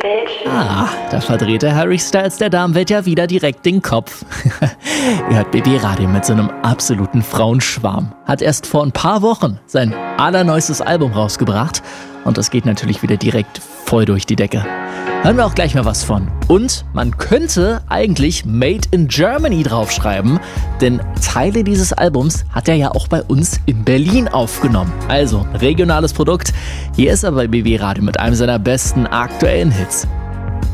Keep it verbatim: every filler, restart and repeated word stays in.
Bitch. Ah, da verdreht der Harry Styles der Damenwelt ja wieder direkt den Kopf. Ihr hört B B Radio mit so einem absoluten Frauenschwarm. Hat erst vor ein paar Wochen sein allerneuestes Album rausgebracht und das geht natürlich wieder direkt voll durch die Decke. Hören wir auch gleich mal was von. Und man könnte eigentlich Made in Germany draufschreiben, denn Teile dieses Albums hat er ja auch bei uns in Berlin aufgenommen. Also, regionales Produkt. Hier ist er bei B B Radio mit einem seiner besten aktuellen Hits.